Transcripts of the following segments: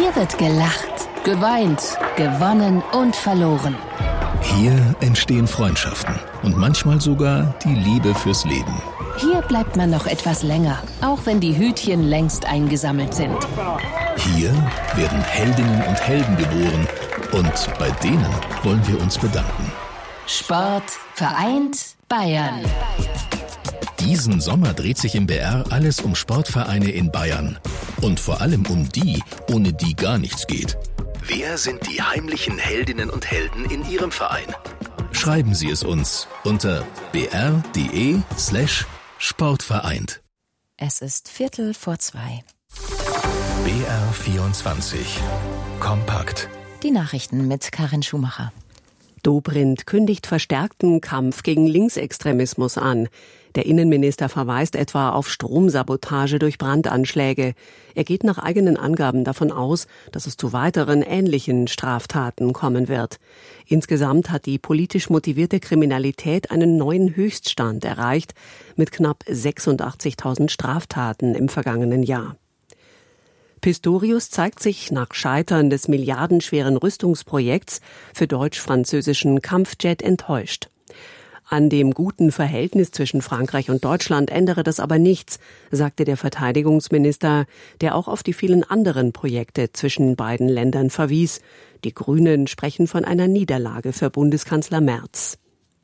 Hier wird gelacht, geweint, gewonnen und verloren. Hier entstehen Freundschaften und manchmal sogar die Liebe fürs Leben. Hier bleibt man noch etwas länger, auch wenn die Hütchen längst eingesammelt sind. Hier werden Heldinnen und Helden geboren und bei denen wollen wir uns bedanken. Sport vereint Bayern. Diesen Sommer dreht sich im BR alles um Sportvereine in Bayern. Und vor allem um die, ohne die gar nichts geht. Wer sind die heimlichen Heldinnen und Helden in Ihrem Verein? Schreiben Sie es uns unter br.de/sportvereint. Es ist 2:15. BR24 Kompakt. Die Nachrichten mit Karin Schumacher. Dobrindt kündigt verstärkten Kampf gegen Linksextremismus an. Der Innenminister verweist etwa auf Stromsabotage durch Brandanschläge. Er geht nach eigenen Angaben davon aus, dass es zu weiteren ähnlichen Straftaten kommen wird. Insgesamt hat die politisch motivierte Kriminalität einen neuen Höchststand erreicht, mit knapp 86.000 Straftaten im vergangenen Jahr. Pistorius zeigt sich nach Scheitern des milliardenschweren Rüstungsprojekts für deutsch-französischen Kampfjet enttäuscht. An dem guten Verhältnis zwischen Frankreich und Deutschland ändere das aber nichts, sagte der Verteidigungsminister, der auch auf die vielen anderen Projekte zwischen beiden Ländern verwies. Die Grünen sprechen von einer Niederlage für Bundeskanzler Merz.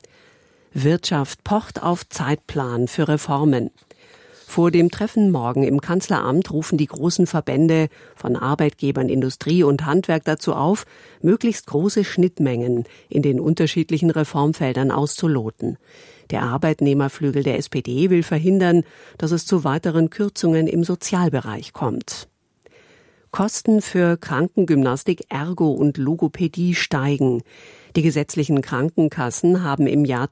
Wirtschaft pocht auf Zeitplan für Reformen. Vor dem Treffen morgen im Kanzleramt rufen die großen Verbände von Arbeitgebern, Industrie und Handwerk dazu auf, möglichst große Schnittmengen in den unterschiedlichen Reformfeldern auszuloten. Der Arbeitnehmerflügel der SPD will verhindern, dass es zu weiteren Kürzungen im Sozialbereich kommt. Kosten für Krankengymnastik, Ergo und Logopädie steigen. Die gesetzlichen Krankenkassen haben im Jahr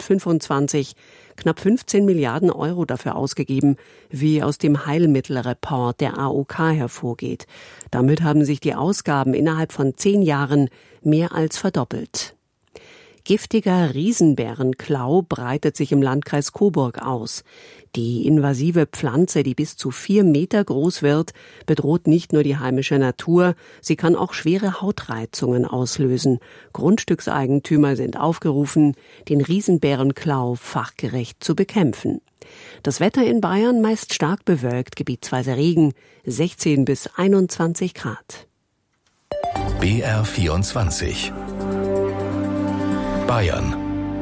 2025 knapp 15 Milliarden Euro dafür ausgegeben, wie aus dem Heilmittelreport der AOK hervorgeht. Damit haben sich die Ausgaben innerhalb von 10 Jahren mehr als verdoppelt. Giftiger Riesenbärenklau breitet sich im Landkreis Coburg aus. Die invasive Pflanze, die bis zu 4 Meter groß wird, bedroht nicht nur die heimische Natur, sie kann auch schwere Hautreizungen auslösen. Grundstückseigentümer sind aufgerufen, den Riesenbärenklau fachgerecht zu bekämpfen. Das Wetter in Bayern meist stark bewölkt, gebietsweise Regen, 16 bis 21 Grad. BR24 Bayern.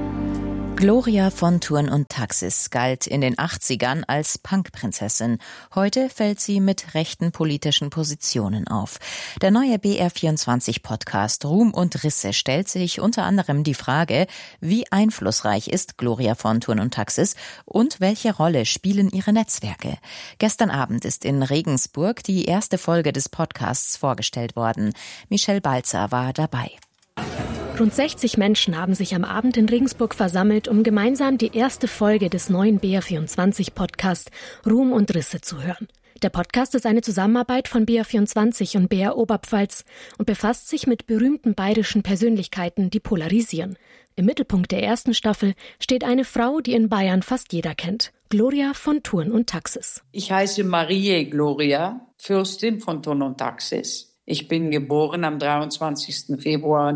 Gloria von Thurn und Taxis galt in den 80ern als Punkprinzessin. Heute fällt sie mit rechten politischen Positionen auf. Der neue BR24-Podcast Ruhm und Risse stellt sich unter anderem die Frage, wie einflussreich ist Gloria von Thurn und Taxis und welche Rolle spielen ihre Netzwerke? Gestern Abend ist in Regensburg die erste Folge des Podcasts vorgestellt worden. Michelle Balzer war dabei. Rund 60 Menschen haben sich am Abend in Regensburg versammelt, um gemeinsam die erste Folge des neuen BR24-Podcasts Ruhm und Risse zu hören. Der Podcast ist eine Zusammenarbeit von BR24 und BR Oberpfalz und befasst sich mit berühmten bayerischen Persönlichkeiten, die polarisieren. Im Mittelpunkt der ersten Staffel steht eine Frau, die in Bayern fast jeder kennt. Gloria von Thurn und Taxis. Ich heiße Marie Gloria, Fürstin von Thurn und Taxis. Ich bin geboren am 23. Februar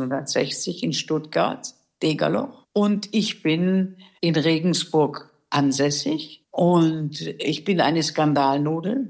1960 in Stuttgart, Degerloch. Und ich bin in Regensburg ansässig. Und ich bin eine Skandalnudel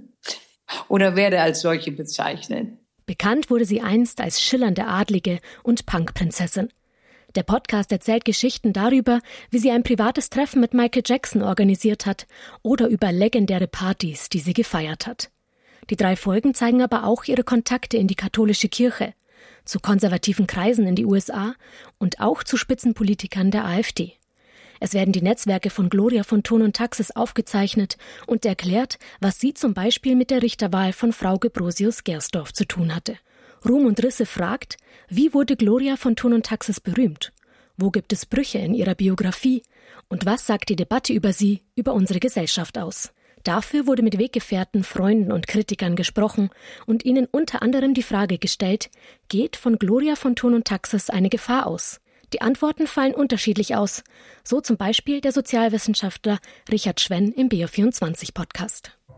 oder werde als solche bezeichnet. Bekannt wurde sie einst als schillernde Adlige und Punkprinzessin. Der Podcast erzählt Geschichten darüber, wie sie ein privates Treffen mit Michael Jackson organisiert hat oder über legendäre Partys, die sie gefeiert hat. Die 3 Folgen zeigen aber auch ihre Kontakte in die katholische Kirche, zu konservativen Kreisen in die USA und auch zu Spitzenpolitikern der AfD. Es werden die Netzwerke von Gloria von Thurn und Taxis aufgezeichnet und erklärt, was sie zum Beispiel mit der Richterwahl von Frau Gebrosius-Gersdorf zu tun hatte. Ruhm und Risse fragt, wie wurde Gloria von Thurn und Taxis berühmt? Wo gibt es Brüche in ihrer Biografie? Und was sagt die Debatte über sie, über unsere Gesellschaft aus? Dafür wurde mit Weggefährten, Freunden und Kritikern gesprochen und ihnen unter anderem die Frage gestellt, geht von Gloria von Thurn und Taxis eine Gefahr aus? Die Antworten fallen unterschiedlich aus, so zum Beispiel der Sozialwissenschaftler Richard Schwenn im BR24-Podcast.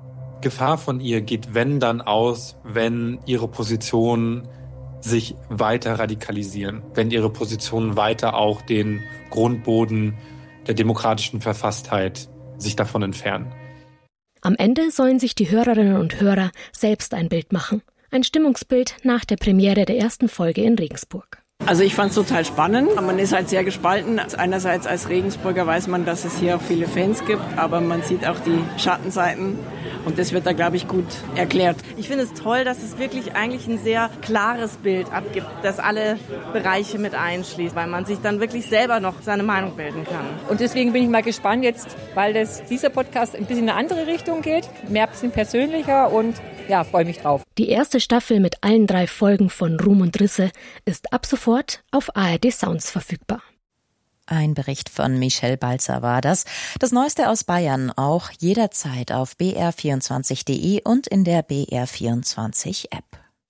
Gefahr von ihr geht, wenn dann aus, wenn ihre Positionen sich weiter radikalisieren, wenn ihre Positionen weiter auch den Grundboden der demokratischen Verfasstheit sich davon entfernen. Am Ende sollen sich die Hörerinnen und Hörer selbst ein Bild machen. Ein Stimmungsbild nach der Premiere der ersten Folge in Regensburg. Also ich fand es total spannend. Man ist halt sehr gespalten. Einerseits als Regensburger weiß man, dass es hier auch viele Fans gibt, aber man sieht auch die Schattenseiten. Und das wird da, glaube ich, gut erklärt. Ich finde es toll, dass es wirklich eigentlich ein sehr klares Bild abgibt, das alle Bereiche mit einschließt, weil man sich dann wirklich selber noch seine Meinung bilden kann. Und deswegen bin ich mal gespannt jetzt, weil dieser Podcast ein bisschen in eine andere Richtung geht, mehr ein bisschen persönlicher und ja, freue mich drauf. Die erste Staffel mit allen 3 Folgen von Ruhm und Risse ist ab sofort auf ARD Sounds verfügbar. Ein Bericht von Michelle Balzer war das. Das Neueste aus Bayern auch jederzeit auf br24.de und in der BR24-App.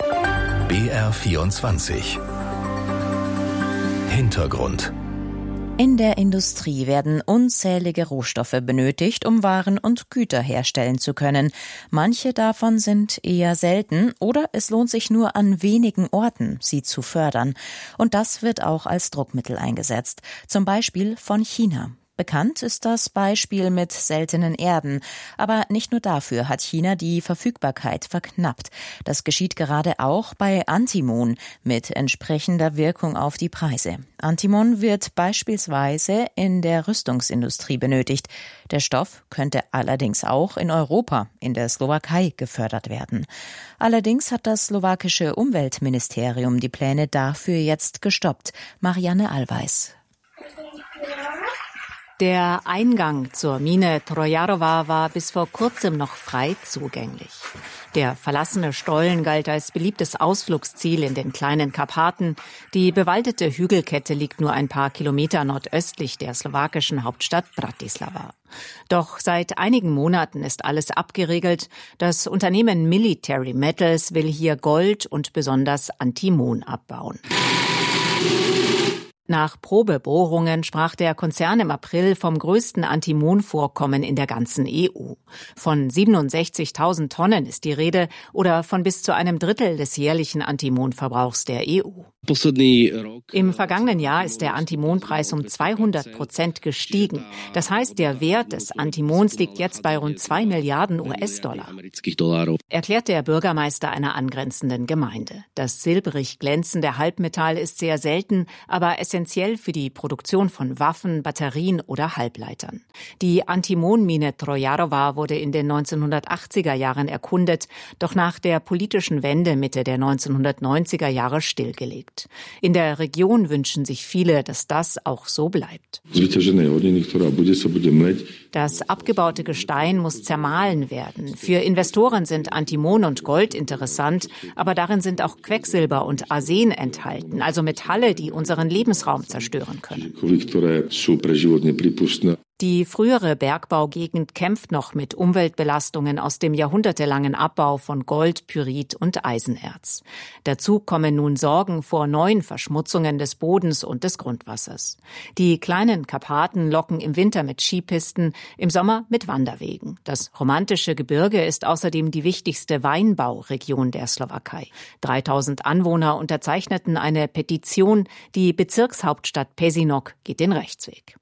BR24 Hintergrund. In der Industrie werden unzählige Rohstoffe benötigt, um Waren und Güter herstellen zu können. Manche davon sind eher selten oder es lohnt sich nur an wenigen Orten, sie zu fördern. Und das wird auch als Druckmittel eingesetzt, zum Beispiel von China. Bekannt ist das Beispiel mit seltenen Erden. Aber nicht nur dafür hat China die Verfügbarkeit verknappt. Das geschieht gerade auch bei Antimon mit entsprechender Wirkung auf die Preise. Antimon wird beispielsweise in der Rüstungsindustrie benötigt. Der Stoff könnte allerdings auch in Europa, in der Slowakei, gefördert werden. Allerdings hat das slowakische Umweltministerium die Pläne dafür jetzt gestoppt. Marianne Allweis. Der Eingang zur Mine Trojarowa war bis vor kurzem noch frei zugänglich. Der verlassene Stollen galt als beliebtes Ausflugsziel in den kleinen Karpaten. Die bewaldete Hügelkette liegt nur ein paar Kilometer nordöstlich der slowakischen Hauptstadt Bratislava. Doch seit einigen Monaten ist alles abgeriegelt. Das Unternehmen Military Metals will hier Gold und besonders Antimon abbauen. Nach Probebohrungen sprach der Konzern im April vom größten Antimonvorkommen in der ganzen EU. Von 67.000 Tonnen ist die Rede oder von bis zu einem Drittel des jährlichen Antimonverbrauchs der EU. Im vergangenen Jahr ist der Antimonpreis um 200% gestiegen. Das heißt, der Wert des Antimons liegt jetzt bei rund 2 Milliarden US-Dollar, erklärt der Bürgermeister einer angrenzenden Gemeinde. Das silbrig glänzende Halbmetall ist sehr selten, aber essentiell für die Produktion von Waffen, Batterien oder Halbleitern. Die Antimonmine Trojarowa wurde in den 1980er Jahren erkundet, doch nach der politischen Wende Mitte der 1990er Jahre stillgelegt. In der Region wünschen sich viele, dass das auch so bleibt. Das abgebaute Gestein muss zermahlen werden. Für Investoren sind Antimon und Gold interessant, aber darin sind auch Quecksilber und Arsen enthalten, also Metalle, die unseren Lebensraum zerstören können. Die frühere Bergbaugegend kämpft noch mit Umweltbelastungen aus dem jahrhundertelangen Abbau von Gold, Pyrit und Eisenerz. Dazu kommen nun Sorgen vor neuen Verschmutzungen des Bodens und des Grundwassers. Die kleinen Karpaten locken im Winter mit Skipisten, im Sommer mit Wanderwegen. Das romantische Gebirge ist außerdem die wichtigste Weinbauregion der Slowakei. 3000 Anwohner unterzeichneten eine Petition. Die Bezirkshauptstadt Pezinok geht den Rechtsweg.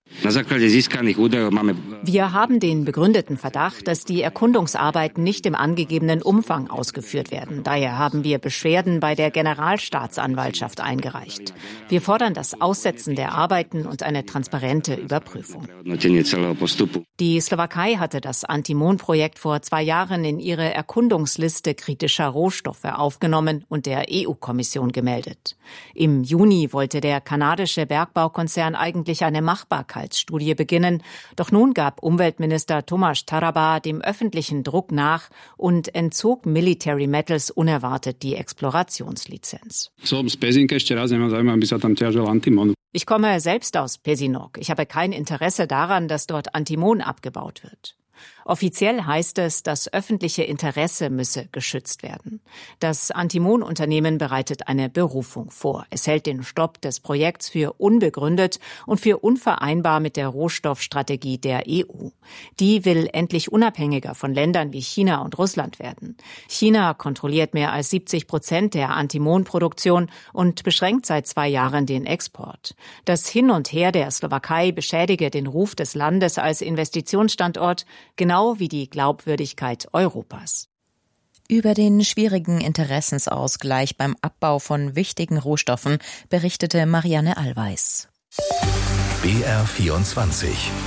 Wir haben den begründeten Verdacht, dass die Erkundungsarbeiten nicht im angegebenen Umfang ausgeführt werden. Daher haben wir Beschwerden bei der Generalstaatsanwaltschaft eingereicht. Wir fordern das Aussetzen der Arbeiten und eine transparente Überprüfung. Die Slowakei hatte das Antimon-Projekt vor 2 Jahren in ihre Erkundungsliste kritischer Rohstoffe aufgenommen und der EU-Kommission gemeldet. Im Juni wollte der kanadische Bergbaukonzern eigentlich eine Machbarkeitsstudie beginnen. Doch nun gab Umweltminister Tomáš Taraba dem öffentlichen Druck nach und entzog Military Metals unerwartet die Explorationslizenz. Ich komme selbst aus Pezinok. Ich habe kein Interesse daran, dass dort Antimon abgebaut wird. Offiziell heißt es, das öffentliche Interesse müsse geschützt werden. Das Antimon-Unternehmen bereitet eine Berufung vor. Es hält den Stopp des Projekts für unbegründet und für unvereinbar mit der Rohstoffstrategie der EU. Die will endlich unabhängiger von Ländern wie China und Russland werden. China kontrolliert mehr als 70% der Antimon-Produktion und beschränkt seit 2 Jahren den Export. Das Hin und Her der Slowakei beschädige den Ruf des Landes als Investitionsstandort, genau wie die Glaubwürdigkeit Europas. Über den schwierigen Interessensausgleich beim Abbau von wichtigen Rohstoffen berichtete Marianne Allweis. BR24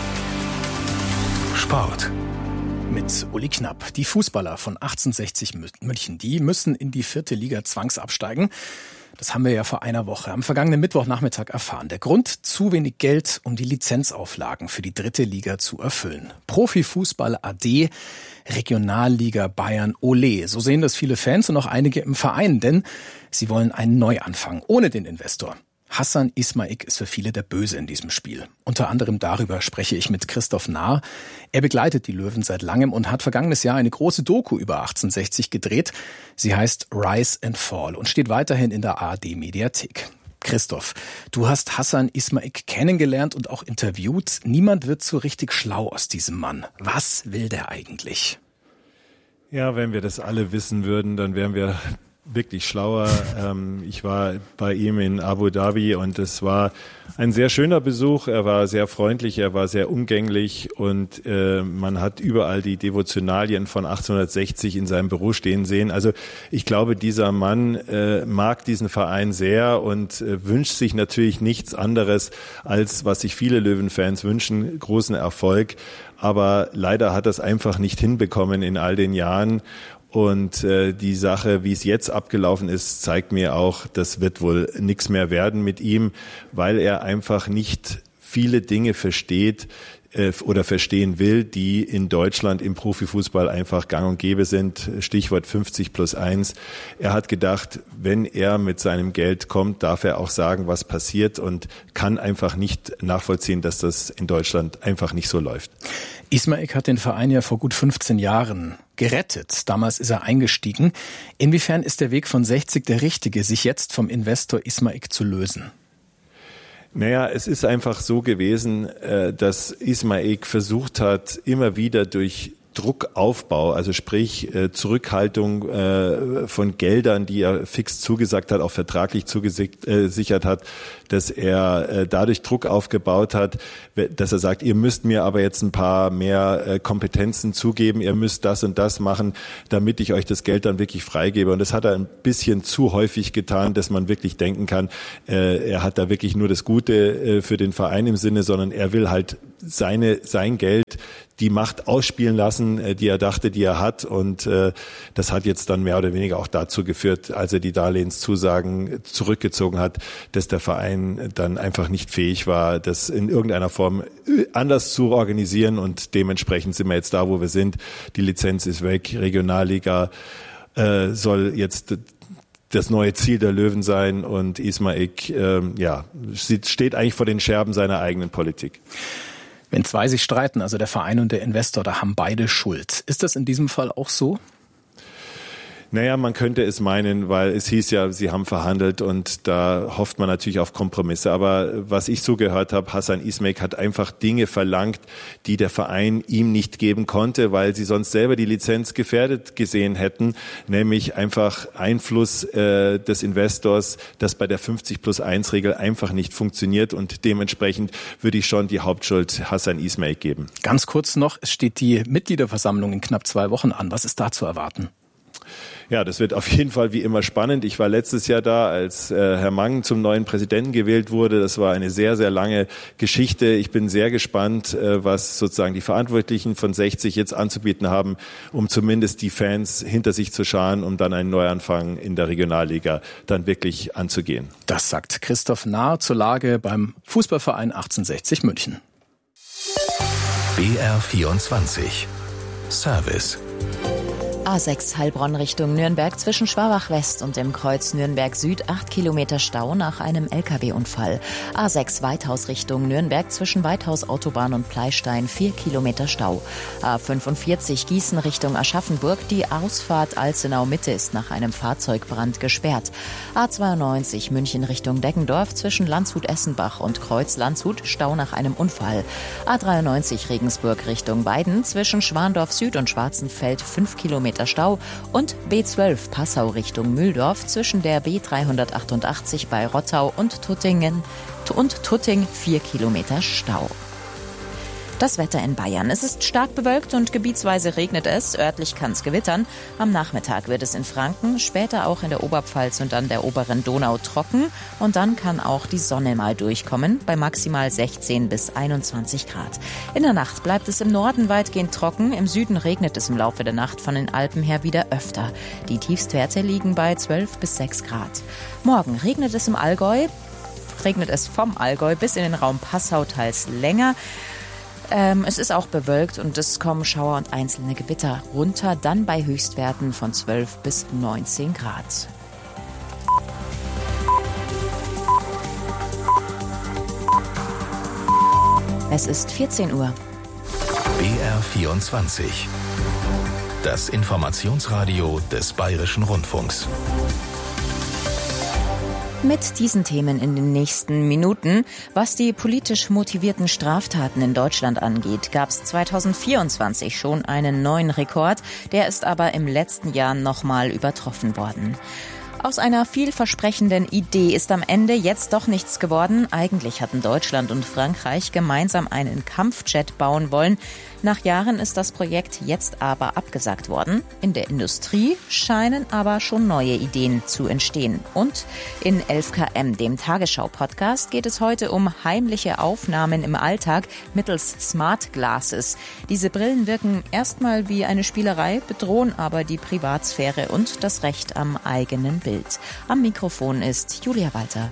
Sport. Mit Uli Knapp. Die Fußballer von 1860 München, die müssen in die 4. Liga zwangsabsteigen. Das haben wir ja vor einer Woche am vergangenen Mittwochnachmittag erfahren. Der Grund: zu wenig Geld, um die Lizenzauflagen für die 3. Liga zu erfüllen. Profifußball AD, Regionalliga Bayern Olé. So sehen das viele Fans und auch einige im Verein, denn sie wollen einen Neuanfang ohne den Investor. Hassan Ismaik ist für viele der Böse in diesem Spiel. Unter anderem darüber spreche ich mit Christoph Nahr. Er begleitet die Löwen seit langem und hat vergangenes Jahr eine große Doku über 1860 gedreht. Sie heißt Rise and Fall und steht weiterhin in der ARD-Mediathek. Christoph, du hast Hassan Ismaik kennengelernt und auch interviewt. Niemand wird so richtig schlau aus diesem Mann. Was will der eigentlich? Ja, wenn wir das alle wissen würden, dann wären wir wirklich schlauer. Ich war bei ihm in Abu Dhabi und es war ein sehr schöner Besuch. Er war sehr freundlich, er war sehr umgänglich und man hat überall die Devotionalien von 1860 in seinem Büro stehen sehen. Also ich glaube, dieser Mann mag diesen Verein sehr und wünscht sich natürlich nichts anderes, als was sich viele Löwenfans wünschen, großen Erfolg. Aber leider hat er es einfach nicht hinbekommen in all den Jahren. Und die Sache, wie es jetzt abgelaufen ist, zeigt mir auch, das wird wohl nichts mehr werden mit ihm, weil er einfach nicht viele Dinge versteht oder verstehen will, die in Deutschland im Profifußball einfach gang und gäbe sind. Stichwort 50+1. Er hat gedacht, wenn er mit seinem Geld kommt, darf er auch sagen, was passiert und kann einfach nicht nachvollziehen, dass das in Deutschland einfach nicht so läuft. Ismaik hat den Verein ja vor gut 15 Jahren gerettet. Damals ist er eingestiegen. Inwiefern ist der Weg von 60 der richtige, sich jetzt vom Investor Ismaik zu lösen? Naja, es ist einfach so gewesen, dass Ismaik versucht hat, immer wieder durch Druckaufbau, also sprich Zurückhaltung von Geldern, die er fix zugesagt hat, auch vertraglich zugesichert hat, dass er dadurch Druck aufgebaut hat, dass er sagt, ihr müsst mir aber jetzt ein paar mehr Kompetenzen zugeben, ihr müsst das und das machen, damit ich euch das Geld dann wirklich freigebe. Und das hat er ein bisschen zu häufig getan, dass man wirklich denken kann, er hat da wirklich nur das Gute für den Verein im Sinne, sondern er will halt sein Geld, die Macht ausspielen lassen, die er dachte, die er hat. Und das hat jetzt dann mehr oder weniger auch dazu geführt, als er die Darlehenszusagen zurückgezogen hat, dass der Verein dann einfach nicht fähig war, das in irgendeiner Form anders zu organisieren. Und dementsprechend sind wir jetzt da, wo wir sind. Die Lizenz ist weg. Regionalliga soll jetzt das neue Ziel der Löwen sein. Und Ismaik steht eigentlich vor den Scherben seiner eigenen Politik. Wenn zwei sich streiten, also der Verein und der Investor, da haben beide Schuld. Ist das in diesem Fall auch so? Naja, man könnte es meinen, weil es hieß ja, sie haben verhandelt und da hofft man natürlich auf Kompromisse. Aber was ich so gehört habe, Hassan Ismaik hat einfach Dinge verlangt, die der Verein ihm nicht geben konnte, weil sie sonst selber die Lizenz gefährdet gesehen hätten, nämlich einfach Einfluss des Investors, das bei der 50+1-Regel einfach nicht funktioniert und dementsprechend würde ich schon die Hauptschuld Hassan Ismaik geben. Ganz kurz noch, es steht die Mitgliederversammlung in knapp 2 Wochen an. Was ist da zu erwarten? Ja, das wird auf jeden Fall wie immer spannend. Ich war letztes Jahr da, als Herr Mang zum neuen Präsidenten gewählt wurde. Das war eine sehr, sehr lange Geschichte. Ich bin sehr gespannt, was sozusagen die Verantwortlichen von 60 jetzt anzubieten haben, um zumindest die Fans hinter sich zu scharen, um dann einen Neuanfang in der Regionalliga dann wirklich anzugehen. Das sagt Christoph Nahr zur Lage beim Fußballverein 1860 München. BR24 Service. A6 Heilbronn Richtung Nürnberg zwischen Schwabach West und dem Kreuz Nürnberg Süd 8 Kilometer Stau nach einem Lkw-Unfall. A6 Weithaus Richtung Nürnberg zwischen Weithaus Autobahn und Pleistein 4 Kilometer Stau. A45 Gießen Richtung Aschaffenburg, die Ausfahrt Alzenau Mitte ist nach einem Fahrzeugbrand gesperrt. A92 München Richtung Deggendorf zwischen Landshut-Essenbach und Kreuz Landshut Stau nach einem Unfall. A93 Regensburg Richtung Weiden zwischen Schwandorf Süd und Schwarzenfeld 5 Kilometer Stau und B12 Passau Richtung Mühldorf zwischen der B388 bei Rottau und Tutting 4 Kilometer Stau. Das Wetter in Bayern. Es ist stark bewölkt und gebietsweise regnet es. Örtlich kann es gewittern. Am Nachmittag wird es in Franken, später auch in der Oberpfalz und an der oberen Donau trocken. Und dann kann auch die Sonne mal durchkommen, bei maximal 16 bis 21 Grad. In der Nacht bleibt es im Norden weitgehend trocken. Im Süden regnet es im Laufe der Nacht von den Alpen her wieder öfter. Die Tiefstwerte liegen bei 12 bis 6 Grad. Morgen regnet es vom Allgäu bis in den Raum Passau teils länger. Es ist auch bewölkt und es kommen Schauer und einzelne Gewitter runter, dann bei Höchstwerten von 12 bis 19 Grad. Es ist 14 Uhr. BR24. Das Informationsradio des Bayerischen Rundfunks. Mit diesen Themen in den nächsten Minuten. Was die politisch motivierten Straftaten in Deutschland angeht, gab es 2024 schon einen neuen Rekord. Der ist aber im letzten Jahr nochmal übertroffen worden. Aus einer vielversprechenden Idee ist am Ende jetzt doch nichts geworden. Eigentlich hatten Deutschland und Frankreich gemeinsam einen Kampfjet bauen wollen. Nach Jahren ist das Projekt jetzt aber abgesagt worden. In der Industrie scheinen aber schon neue Ideen zu entstehen. Und in 11KM, dem Tagesschau-Podcast, geht es heute um heimliche Aufnahmen im Alltag mittels Smart Glasses. Diese Brillen wirken erstmal wie eine Spielerei, bedrohen aber die Privatsphäre und das Recht am eigenen Bild. Am Mikrofon ist Julia Walter.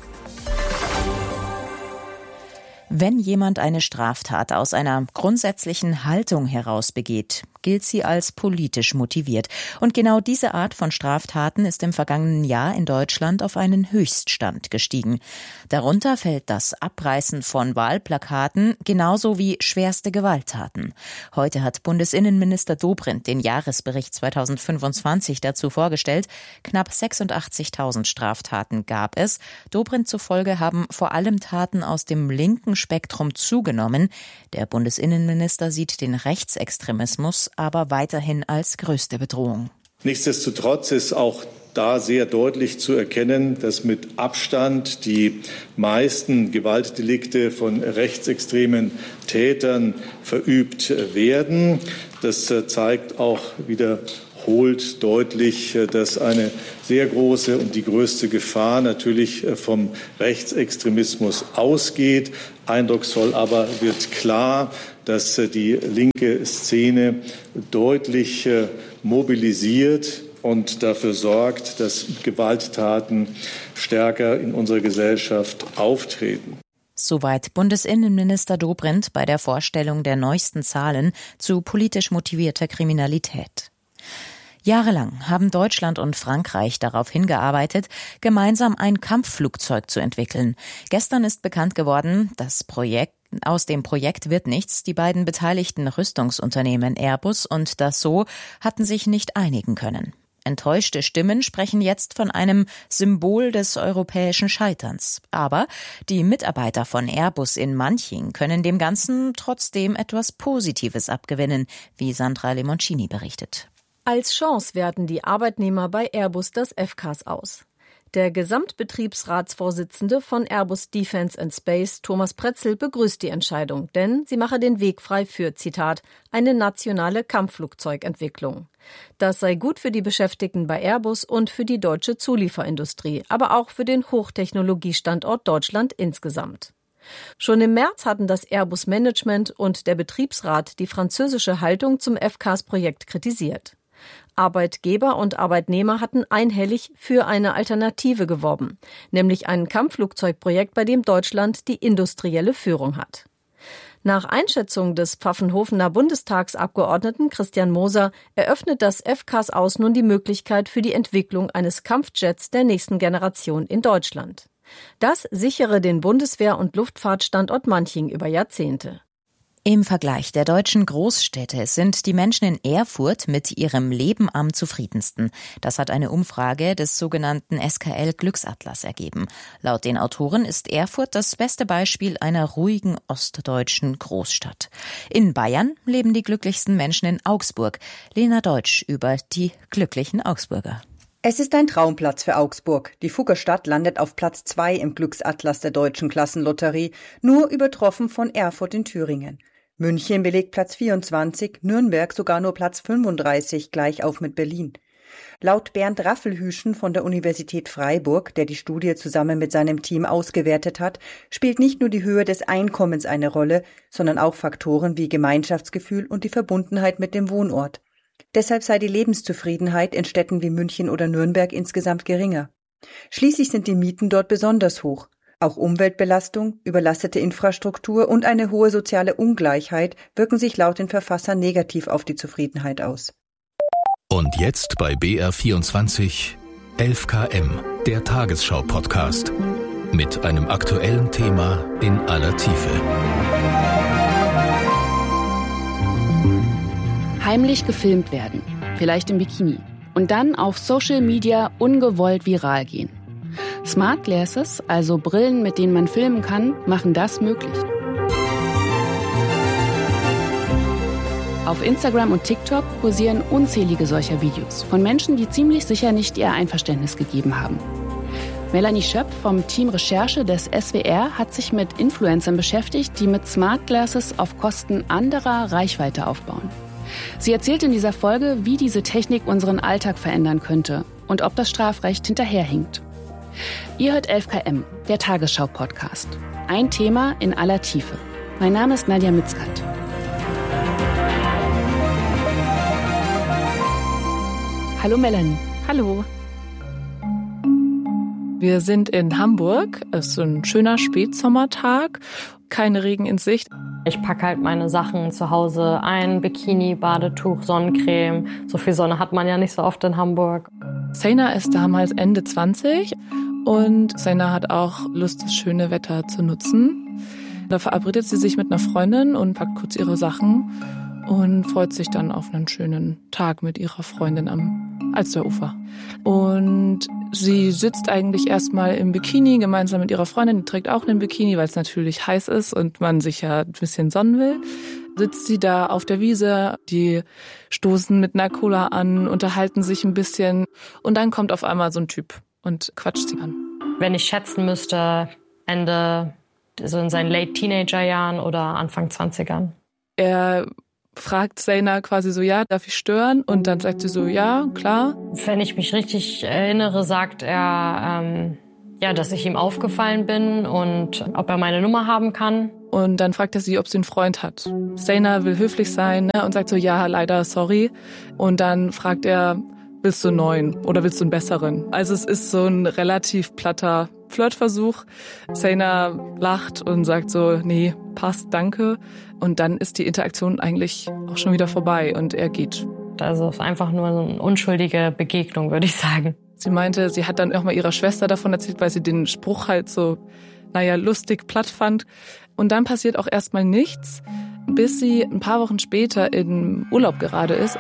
Wenn jemand eine Straftat aus einer grundsätzlichen Haltung heraus begeht, gilt sie als politisch motiviert. Und genau diese Art von Straftaten ist im vergangenen Jahr in Deutschland auf einen Höchststand gestiegen. Darunter fällt das Abreißen von Wahlplakaten genauso wie schwerste Gewalttaten. Heute hat Bundesinnenminister Dobrindt den Jahresbericht 2025 dazu vorgestellt. Knapp 86.000 Straftaten gab es. Dobrindt zufolge haben vor allem Taten aus dem linken Spektrum zugenommen. Der Bundesinnenminister sieht den Rechtsextremismus aber weiterhin als größte Bedrohung. Nichtsdestotrotz ist auch da sehr deutlich zu erkennen, dass mit Abstand die meisten Gewaltdelikte von rechtsextremen Tätern verübt werden. Das zeigt auch wiederholt deutlich, dass eine sehr große und die größte Gefahr natürlich vom Rechtsextremismus ausgeht. Eindrucksvoll aber wird klar, dass die linke Szene deutlich mobilisiert und dafür sorgt, dass Gewalttaten stärker in unserer Gesellschaft auftreten. Soweit Bundesinnenminister Dobrindt bei der Vorstellung der neuesten Zahlen zu politisch motivierter Kriminalität. Jahrelang haben Deutschland und Frankreich darauf hingearbeitet, gemeinsam ein Kampfflugzeug zu entwickeln. Gestern ist bekannt geworden, aus dem Projekt wird nichts. Die beiden beteiligten Rüstungsunternehmen Airbus und Dassault hatten sich nicht einigen können. Enttäuschte Stimmen sprechen jetzt von einem Symbol des europäischen Scheiterns. Aber die Mitarbeiter von Airbus in Manching können dem Ganzen trotzdem etwas Positives abgewinnen, wie Sandra Lemoncini berichtet. Als Chance werten die Arbeitnehmer bei Airbus das FCAS aus. Der Gesamtbetriebsratsvorsitzende von Airbus Defence and Space, Thomas Pretzel, begrüßt die Entscheidung, denn sie mache den Weg frei für, Zitat, eine nationale Kampfflugzeugentwicklung. Das sei gut für die Beschäftigten bei Airbus und für die deutsche Zulieferindustrie, aber auch für den Hochtechnologiestandort Deutschland insgesamt. Schon im März hatten das Airbus-Management und der Betriebsrat die französische Haltung zum FCAS-Projekt kritisiert. Arbeitgeber und Arbeitnehmer hatten einhellig für eine Alternative geworben, nämlich ein Kampfflugzeugprojekt, bei dem Deutschland die industrielle Führung hat. Nach Einschätzung des Pfaffenhofener Bundestagsabgeordneten Christian Moser eröffnet das FCAS aus nun die Möglichkeit für die Entwicklung eines Kampfjets der nächsten Generation in Deutschland. Das sichere den Bundeswehr- und Luftfahrtstandort Manching über Jahrzehnte. Im Vergleich der deutschen Großstädte sind die Menschen in Erfurt mit ihrem Leben am zufriedensten. Das hat eine Umfrage des sogenannten SKL Glücksatlas ergeben. Laut den Autoren ist Erfurt das beste Beispiel einer ruhigen ostdeutschen Großstadt. In Bayern leben die glücklichsten Menschen in Augsburg. Lena Deutsch über die glücklichen Augsburger. Es ist ein Traumplatz für Augsburg. Die Fuggerstadt landet auf Platz 2 im Glücksatlas der Deutschen Klassenlotterie, nur übertroffen von Erfurt in Thüringen. München belegt Platz 24, Nürnberg sogar nur Platz 35, gleich auf mit Berlin. Laut Bernd Raffelhüschen von der Universität Freiburg, der die Studie zusammen mit seinem Team ausgewertet hat, spielt nicht nur die Höhe des Einkommens eine Rolle, sondern auch Faktoren wie Gemeinschaftsgefühl und die Verbundenheit mit dem Wohnort. Deshalb sei die Lebenszufriedenheit in Städten wie München oder Nürnberg insgesamt geringer. Schließlich sind die Mieten dort besonders hoch. Auch Umweltbelastung, überlastete Infrastruktur und eine hohe soziale Ungleichheit wirken sich laut den Verfassern negativ auf die Zufriedenheit aus. Und jetzt bei BR24 11KM, der Tagesschau-Podcast. Mit einem aktuellen Thema in aller Tiefe. Heimlich gefilmt werden, vielleicht im Bikini. Und dann auf Social Media ungewollt viral gehen. Smart Glasses, also Brillen, mit denen man filmen kann, machen das möglich. Auf Instagram und TikTok kursieren unzählige solcher Videos von Menschen, die ziemlich sicher nicht ihr Einverständnis gegeben haben. Melanie Schöpf vom Team Recherche des SWR hat sich mit Influencern beschäftigt, die mit Smart Glasses auf Kosten anderer Reichweite aufbauen. Sie erzählt in dieser Folge, wie diese Technik unseren Alltag verändern könnte und ob das Strafrecht hinterherhinkt. Ihr hört 11KM, der Tagesschau-Podcast. Ein Thema in aller Tiefe. Mein Name ist Nadja Mitzkat. Hallo Melanie. Hallo. Wir sind in Hamburg. Es ist so ein schöner Spätsommertag. Keine Regen in Sicht. Ich packe halt meine Sachen zu Hause ein. Bikini, Badetuch, Sonnencreme. So viel Sonne hat man ja nicht so oft in Hamburg. Sena ist damals Ende 20 und Sena hat auch Lust, das schöne Wetter zu nutzen. Da verabredet sie sich mit einer Freundin und packt kurz ihre Sachen und freut sich dann auf einen schönen Tag mit ihrer Freundin am Alsterufer. Und sie sitzt eigentlich erstmal im Bikini gemeinsam mit ihrer Freundin, die trägt auch einen Bikini, weil es natürlich heiß ist und man sich ja ein bisschen sonnen will. Sitzt sie da auf der Wiese, die stoßen mit einer Cola an, unterhalten sich ein bisschen und dann kommt auf einmal so ein Typ und quatscht sie an. Wenn ich schätzen müsste, Ende, so in seinen Late-Teenager-Jahren oder Anfang 20ern. Er fragt Sena quasi so, ja, darf ich stören? Und dann sagt sie so, ja, klar. Wenn ich mich richtig erinnere, sagt er, dass ich ihm aufgefallen bin und ob er meine Nummer haben kann. Und dann fragt er sie, ob sie einen Freund hat. Sena will höflich sein, ne, und sagt so, ja, leider, sorry. Und dann fragt er, willst du einen neuen oder willst du einen besseren? Also es ist so ein relativ platter Flirtversuch. Sena lacht und sagt so, nee, passt, danke. Und dann ist die Interaktion eigentlich auch schon wieder vorbei und er geht. Also es ist einfach nur eine unschuldige Begegnung, würde ich sagen. Sie meinte, sie hat dann auch mal ihrer Schwester davon erzählt, weil sie den Spruch halt so, lustig platt fand. Und dann passiert auch erstmal nichts, bis sie ein paar Wochen später im Urlaub gerade ist.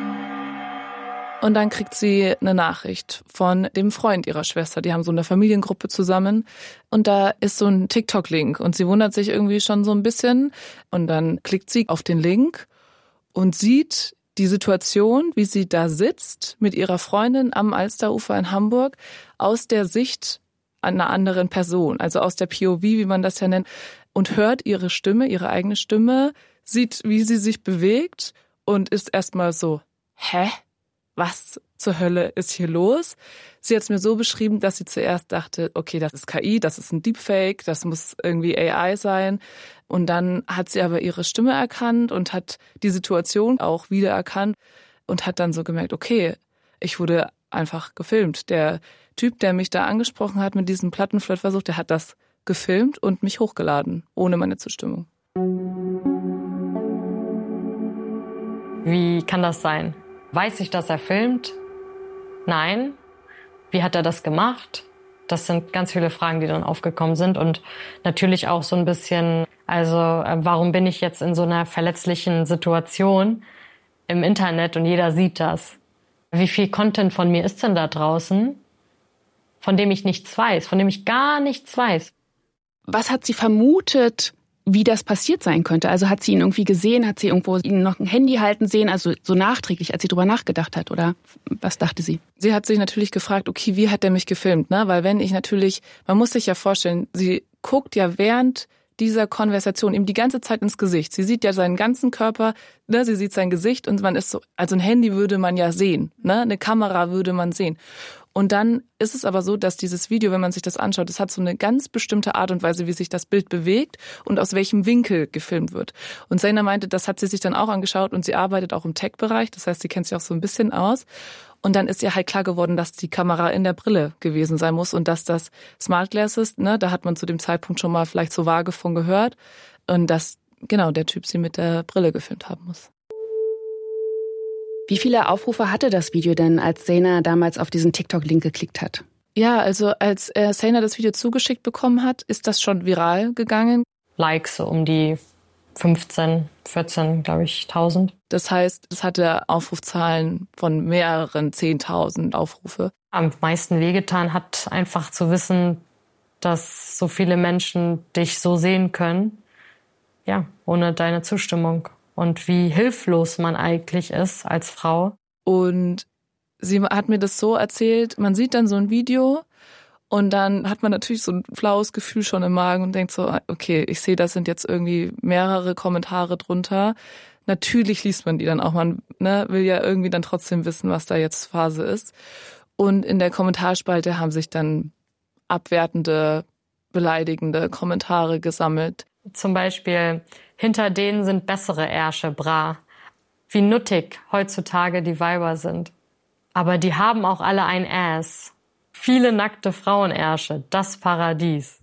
Und dann kriegt sie eine Nachricht von dem Freund ihrer Schwester. Die haben so eine Familiengruppe zusammen. Und da ist so ein TikTok-Link. Und sie wundert sich irgendwie schon so ein bisschen. Und dann klickt sie auf den Link und sieht die Situation, wie sie da sitzt mit ihrer Freundin am Alsterufer in Hamburg, aus der Sicht einer anderen Person. Also aus der POV, wie man das ja nennt. Und hört ihre Stimme, ihre eigene Stimme, sieht, wie sie sich bewegt und ist erstmal so, hä? Was zur Hölle ist hier los? Sie hat es mir so beschrieben, dass sie zuerst dachte, okay, das ist KI, das ist ein Deepfake, das muss irgendwie AI sein. Und dann hat sie aber ihre Stimme erkannt und hat die Situation auch wiedererkannt und hat dann so gemerkt, okay, ich wurde einfach gefilmt. Der Typ, der mich da angesprochen hat mit diesem Plattenflirtversuch, der hat das gefilmt und mich hochgeladen, ohne meine Zustimmung. Wie kann das sein? Weiß ich, dass er filmt? Nein. Wie hat er das gemacht? Das sind ganz viele Fragen, die dann aufgekommen sind. Und natürlich auch so ein bisschen, warum bin ich jetzt in so einer verletzlichen Situation im Internet und jeder sieht das? Wie viel Content von mir ist denn da draußen, von dem ich nichts weiß, von dem ich gar nichts weiß? Was hat sie vermutet, wie das passiert sein könnte? Also hat sie ihn irgendwie gesehen, hat sie irgendwo ihn noch ein Handy halten sehen, also so nachträglich, als sie drüber nachgedacht hat, oder was dachte sie? Sie hat sich natürlich gefragt, okay, wie hat der mich gefilmt, ne? Weil wenn ich natürlich, man muss sich ja vorstellen, sie guckt ja während dieser Konversation ihm die ganze Zeit ins Gesicht. Sie sieht ja seinen ganzen Körper, ne? Sie sieht sein Gesicht und man ist so, also ein Handy würde man ja sehen, ne? Eine Kamera würde man sehen. Und dann ist es aber so, dass dieses Video, wenn man sich das anschaut, das hat so eine ganz bestimmte Art und Weise, wie sich das Bild bewegt und aus welchem Winkel gefilmt wird. Und Zaina meinte, das hat sie sich dann auch angeschaut und sie arbeitet auch im Tech-Bereich, das heißt, sie kennt sich auch so ein bisschen aus. Und dann ist ihr halt klar geworden, dass die Kamera in der Brille gewesen sein muss und dass das Smart Glass ist, ne, da hat man zu dem Zeitpunkt schon mal vielleicht so vage von gehört und dass genau der Typ sie mit der Brille gefilmt haben muss. Wie viele Aufrufe hatte das Video denn, als Zaina damals auf diesen TikTok-Link geklickt hat? Ja, also als Zaina das Video zugeschickt bekommen hat, ist das schon viral gegangen. Likes so um die 15, 14, glaube ich, 1000. Das heißt, es hatte Aufrufzahlen von mehreren 10.000 Aufrufe. Am meisten wehgetan hat einfach zu wissen, dass so viele Menschen dich so sehen können, ja, ohne deine Zustimmung. Und wie hilflos man eigentlich ist als Frau. Und sie hat mir das so erzählt, man sieht dann so ein Video und dann hat man natürlich so ein flaues Gefühl schon im Magen und denkt so, okay, ich sehe, das sind jetzt irgendwie mehrere Kommentare drunter. Natürlich liest man die dann auch, man will ja irgendwie dann trotzdem wissen, was da jetzt Phase ist. Und in der Kommentarspalte haben sich dann abwertende, beleidigende Kommentare gesammelt. Zum Beispiel, hinter denen sind bessere Ärsche, bra. Wie nuttig heutzutage die Weiber sind. Aber die haben auch alle ein Ass. Viele nackte Frauenärsche, das Paradies.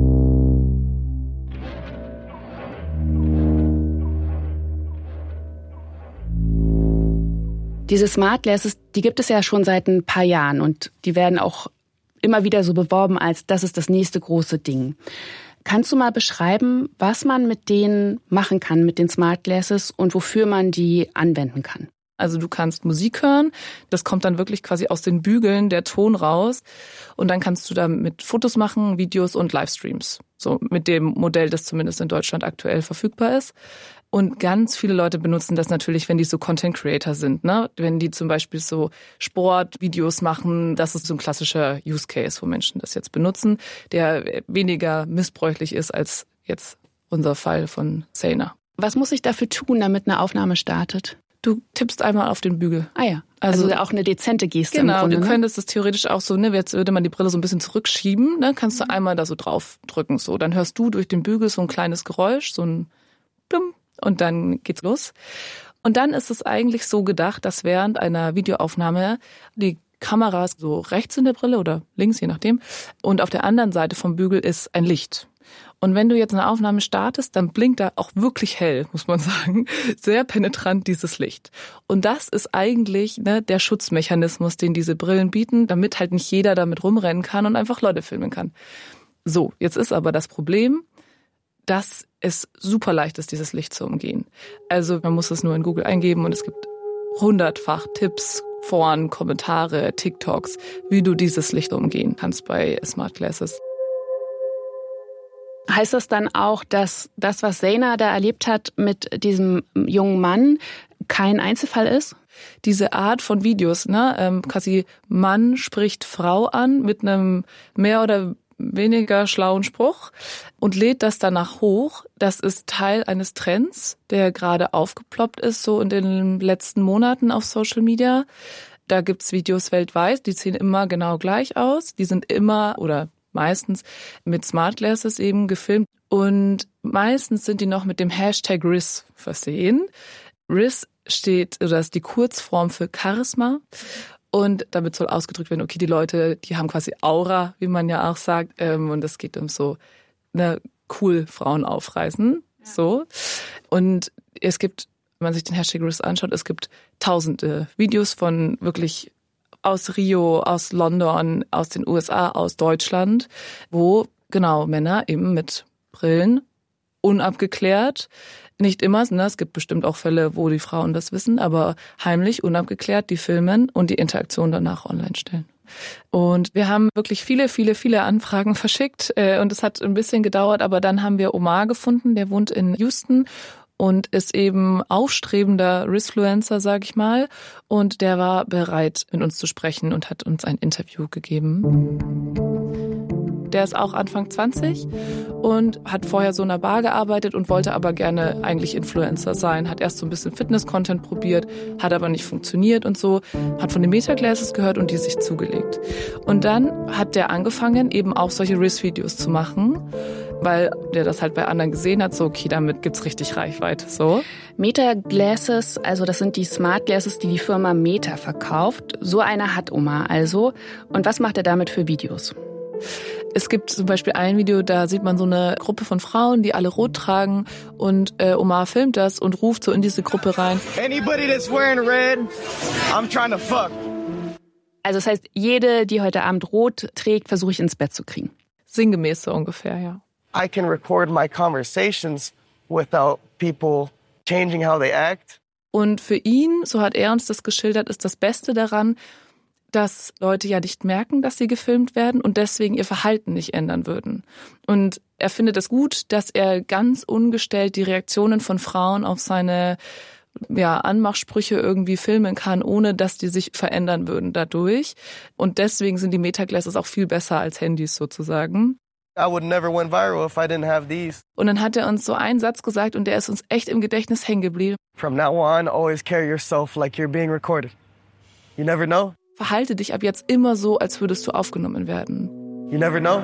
Diese Smart Glasses, die gibt es ja schon seit ein paar Jahren und die werden auch immer wieder so beworben als das ist das nächste große Ding. Kannst du mal beschreiben, was man mit denen machen kann, mit den Smart Glasses und wofür man die anwenden kann? Also du kannst Musik hören, das kommt dann wirklich quasi aus den Bügeln der Ton raus und dann kannst du damit Fotos machen, Videos und Livestreams. So mit dem Modell, das zumindest in Deutschland aktuell verfügbar ist. Und ganz viele Leute benutzen das natürlich, wenn die so Content Creator sind, ne? Wenn die zum Beispiel so Sportvideos machen, das ist so ein klassischer Use Case, wo Menschen das jetzt benutzen, der weniger missbräuchlich ist als jetzt unser Fall von Zaina. Was muss ich dafür tun, damit eine Aufnahme startet? Du tippst einmal auf den Bügel. Ah ja, also auch eine dezente Geste genau, im Grunde. Genau, du könntest es theoretisch auch so, ne, jetzt würde man die Brille so ein bisschen zurückschieben, ne, kannst du einmal da so drauf drücken, so. Dann hörst du durch den Bügel so ein kleines Geräusch, so ein Plum, und dann geht's los. Und dann ist es eigentlich so gedacht, dass während einer Videoaufnahme die Kamera so rechts in der Brille oder links, je nachdem, und auf der anderen Seite vom Bügel ist ein Licht. Und wenn du jetzt eine Aufnahme startest, dann blinkt da auch wirklich hell, muss man sagen, sehr penetrant dieses Licht. Und das ist eigentlich der Schutzmechanismus, den diese Brillen bieten, damit halt nicht jeder damit rumrennen kann und einfach Leute filmen kann. So, jetzt ist aber das Problem, dass es super leicht ist, dieses Licht zu umgehen. Also man muss es nur in Google eingeben und es gibt 100-fach Tipps, Foren, Kommentare, TikToks, wie du dieses Licht umgehen kannst bei Smart Glasses. Heißt das dann auch, dass das, was Zaina da erlebt hat mit diesem jungen Mann, kein Einzelfall ist? Diese Art von Videos, quasi Mann spricht Frau an mit einem mehr oder weniger schlauen Spruch und lädt das danach hoch. Das ist Teil eines Trends, der gerade aufgeploppt ist, so in den letzten Monaten auf Social Media. Da gibt's Videos weltweit, die sehen immer genau gleich aus. Die sind immer oder meistens mit Smart Glasses eben gefilmt und meistens sind die noch mit dem Hashtag Riz versehen. Riz steht, oder ist die Kurzform für Charisma. Und damit soll ausgedrückt werden, okay, die Leute, die haben quasi Aura, wie man ja auch sagt. Und es geht um so cool Frauen aufreißen. Ja. So. Und es gibt wenn man sich den Hashtag Risk anschaut, es gibt tausende Videos von wirklich aus Rio, aus London, aus den USA, aus Deutschland, wo genau Männer eben mit Brillen unabgeklärt, nicht immer, ne, es gibt bestimmt auch Fälle, wo die Frauen das wissen, aber heimlich, unabgeklärt die filmen und die Interaktion danach online stellen. Und wir haben wirklich viele Anfragen verschickt und es hat ein bisschen gedauert, aber dann haben wir Omar gefunden, der wohnt in Houston und ist eben aufstrebender Riskfluencer, sag ich mal, und der war bereit, mit uns zu sprechen und hat uns ein Interview gegeben. Der ist auch Anfang 20 und hat vorher so in einer Bar gearbeitet und wollte aber gerne eigentlich Influencer sein. Hat erst so ein bisschen Fitness-Content probiert, hat aber nicht funktioniert und so. Hat von den Meta-Glasses gehört und die sich zugelegt. Und dann hat der angefangen, eben auch solche Risk-Videos zu machen, weil der das halt bei anderen gesehen hat, so okay, damit gibt's richtig Reichweite, so. Meta-Glasses, also das sind die Smart Glasses, die die Firma Meta verkauft. So eine hat Omar also. Und was macht er damit für Videos? Es gibt zum Beispiel ein Video, da sieht man so eine Gruppe von Frauen, die alle rot tragen und Omar filmt das und ruft so in diese Gruppe rein. Anybody that's wearing red, I'm trying to fuck. Also das heißt, jede, die heute Abend rot trägt, versuche ich ins Bett zu kriegen. Sinngemäß so ungefähr, ja. I can record my conversations without people changing how they act. Und für ihn, so hat er uns das geschildert, ist das Beste daran, dass Leute ja nicht merken, dass sie gefilmt werden und deswegen ihr Verhalten nicht ändern würden. Und er findet es gut, dass er ganz ungestellt die Reaktionen von Frauen auf seine Anmachsprüche irgendwie filmen kann, ohne dass die sich verändern würden dadurch. Und deswegen sind die Meta-Glasses auch viel besser als Handys sozusagen. I would never went viral if I didn't have these. Und dann hat er uns so einen Satz gesagt und der ist uns echt im Gedächtnis hängen geblieben. From now on, always carry yourself like you're being recorded. You never know. Verhalte dich ab jetzt immer so, als würdest du aufgenommen werden. You never know.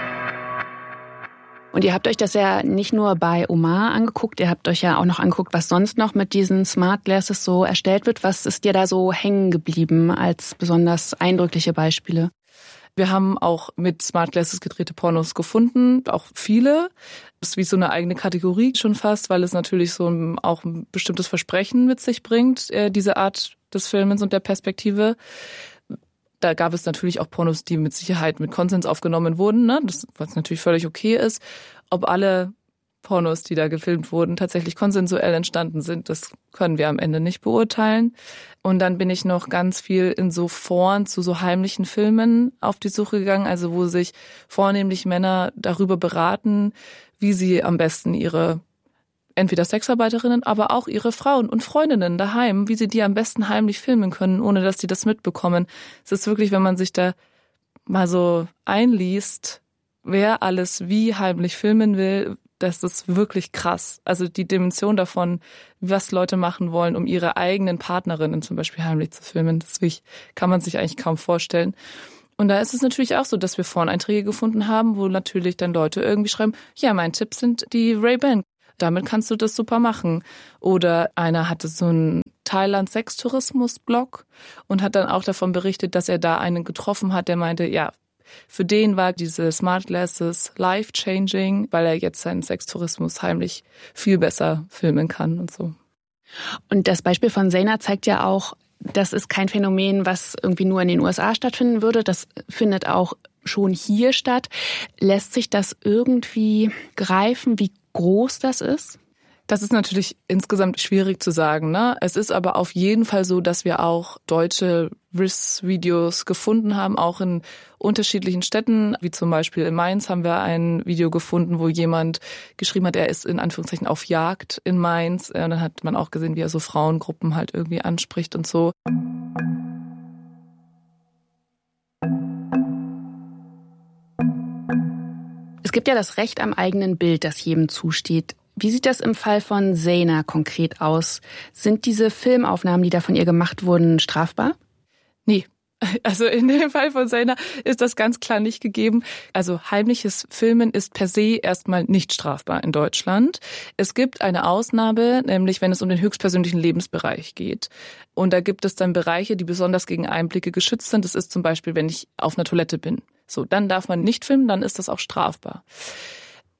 Und ihr habt euch das ja nicht nur bei Omar angeguckt, ihr habt euch ja auch noch angeguckt, was sonst noch mit diesen Smart Glasses so erstellt wird. Was ist dir da so hängen geblieben als besonders eindrückliche Beispiele? Wir haben auch mit Smart Glasses gedrehte Pornos gefunden, auch viele. Das ist wie so eine eigene Kategorie schon fast, weil es natürlich so auch ein bestimmtes Versprechen mit sich bringt, diese Art des Filmens und der Perspektive. Da gab es natürlich auch Pornos, die mit Sicherheit mit Konsens aufgenommen wurden, ne? Das, was natürlich völlig okay ist. Ob alle Pornos, die da gefilmt wurden, tatsächlich konsensuell entstanden sind, das können wir am Ende nicht beurteilen. Und dann bin ich noch ganz viel in so Foren zu so heimlichen Filmen auf die Suche gegangen, also wo sich vornehmlich Männer darüber beraten, wie sie am besten ihre entweder Sexarbeiterinnen, aber auch ihre Frauen und Freundinnen daheim, wie sie die am besten heimlich filmen können, ohne dass die das mitbekommen. Es ist wirklich, wenn man sich da mal so einliest, wer alles wie heimlich filmen will, das ist wirklich krass. Also die Dimension davon, was Leute machen wollen, um ihre eigenen Partnerinnen zum Beispiel heimlich zu filmen, das kann man sich eigentlich kaum vorstellen. Und da ist es natürlich auch so, dass wir Foreneinträge gefunden haben, wo natürlich dann Leute irgendwie schreiben, ja, mein Tipp sind die Ray-Ban. Damit kannst du das super machen. Oder einer hatte so einen Thailand-Sextourismus-Blog und hat dann auch davon berichtet, dass er da einen getroffen hat, der meinte, ja, für den war diese Smart Glasses life-changing, weil er jetzt seinen Sextourismus heimlich viel besser filmen kann und so. Und das Beispiel von Zeina zeigt ja auch, das ist kein Phänomen, was irgendwie nur in den USA stattfinden würde. Das findet auch schon hier statt. Lässt sich das irgendwie greifen, wie groß das ist? Das ist natürlich insgesamt schwierig zu sagen, ne? Es ist aber auf jeden Fall so, dass wir auch deutsche Risk-Videos gefunden haben, auch in unterschiedlichen Städten, wie zum Beispiel in Mainz haben wir ein Video gefunden, wo jemand geschrieben hat, er ist in Anführungszeichen auf Jagd in Mainz. Und dann hat man auch gesehen, wie er so Frauengruppen halt irgendwie anspricht und so. Es gibt ja das Recht am eigenen Bild, das jedem zusteht. Wie sieht das im Fall von Zeina konkret aus? Sind diese Filmaufnahmen, die da von ihr gemacht wurden, strafbar? Nee. Also in dem Fall von Zeina ist das ganz klar nicht gegeben. Also heimliches Filmen ist per se erstmal nicht strafbar in Deutschland. Es gibt eine Ausnahme, nämlich wenn es um den höchstpersönlichen Lebensbereich geht. Und da gibt es dann Bereiche, die besonders gegen Einblicke geschützt sind. Das ist zum Beispiel, wenn ich auf einer Toilette bin. So, dann darf man nicht filmen, dann ist das auch strafbar.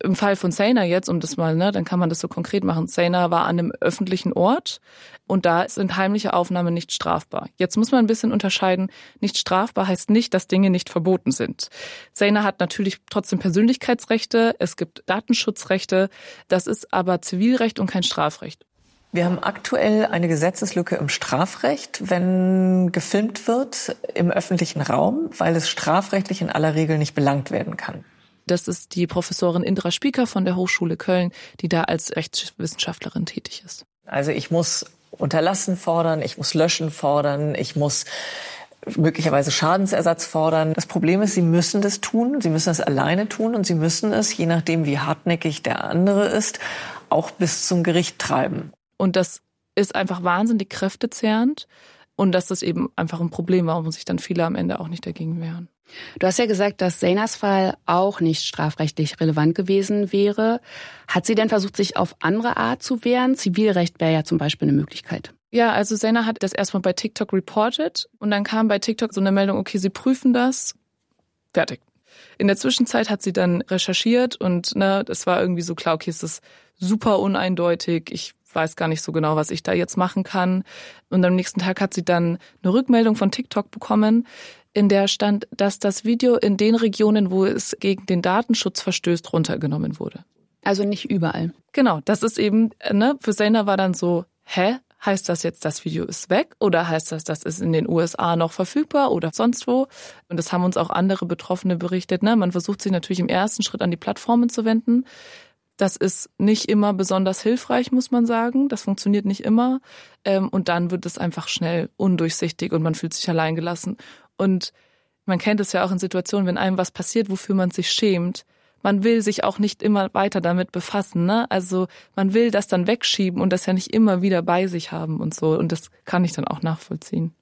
im Fall von Zainer jetzt, um das mal, dann kann man das so konkret machen. Zainer war an einem öffentlichen Ort und da sind heimliche Aufnahmen nicht strafbar. Jetzt muss man ein bisschen unterscheiden. Nicht strafbar heißt nicht, dass Dinge nicht verboten sind. Zainer hat natürlich trotzdem Persönlichkeitsrechte, es gibt Datenschutzrechte, das ist aber Zivilrecht und kein Strafrecht. Wir haben aktuell eine Gesetzeslücke im Strafrecht, wenn gefilmt wird im öffentlichen Raum, weil es strafrechtlich in aller Regel nicht belangt werden kann. Das ist die Professorin Indra Spieker von der Hochschule Köln, die da als Rechtswissenschaftlerin tätig ist. Also ich muss Unterlassen fordern, ich muss Löschen fordern, ich muss möglicherweise Schadensersatz fordern. Das Problem ist, sie müssen das tun, sie müssen es alleine tun und sie müssen es, je nachdem wie hartnäckig der andere ist, auch bis zum Gericht treiben. Und das ist einfach wahnsinnig kräftezehrend und das ist eben einfach ein Problem, warum sich dann viele am Ende auch nicht dagegen wehren. Du hast ja gesagt, dass Zainers Fall auch nicht strafrechtlich relevant gewesen wäre. Hat sie denn versucht, sich auf andere Art zu wehren? Zivilrecht wäre ja zum Beispiel eine Möglichkeit. Ja, also Zainer hat das erstmal bei TikTok reported und dann kam bei TikTok so eine Meldung, okay, sie prüfen das, fertig. In der Zwischenzeit hat sie dann recherchiert und das war irgendwie so klar, okay, es ist super uneindeutig, ich weiß gar nicht so genau, was ich da jetzt machen kann. Und am nächsten Tag hat sie dann eine Rückmeldung von TikTok bekommen, in der stand, dass das Video in den Regionen, wo es gegen den Datenschutz verstößt, runtergenommen wurde. Also nicht überall. Genau, das ist eben, für Zainer war dann so, heißt das jetzt, das Video ist weg? Oder heißt das, das ist in den USA noch verfügbar oder sonst wo? Und das haben uns auch andere Betroffene berichtet. Man versucht sich natürlich im ersten Schritt an die Plattformen zu wenden. Das ist nicht immer besonders hilfreich, muss man sagen. Das funktioniert nicht immer. Und dann wird es einfach schnell undurchsichtig und man fühlt sich alleingelassen. Und man kennt es ja auch in Situationen, wenn einem was passiert, wofür man sich schämt. Man will sich auch nicht immer weiter damit befassen, Also man will das dann wegschieben und das ja nicht immer wieder bei sich haben und so. Und das kann ich dann auch nachvollziehen.